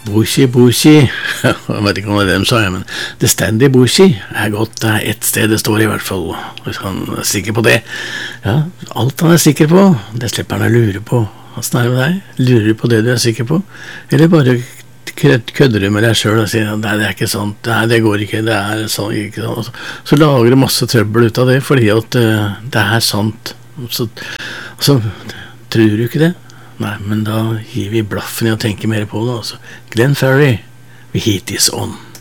Bushi, Bushi, jeg vet ikke om det de sa, men det stender i Bushi godt, det ett sted det står i hvert fall, hvis han sikker på det. Ja, alt han sikker på, det slipper han å lure på. Hvordan det med deg? Lurer du på det du sikker på? Eller bare kødder du med deg selv og sier, nei, det ikke sånt, nei, det går ikke, det sånn, ikke sånn. Så lager du masse trøbbel ut av det, fordi at det sant. Så tror du ikke det? Nei, men da gir vi blaffen i å tenke mer på det, altså. Glenn Ferry, The Heat Is On.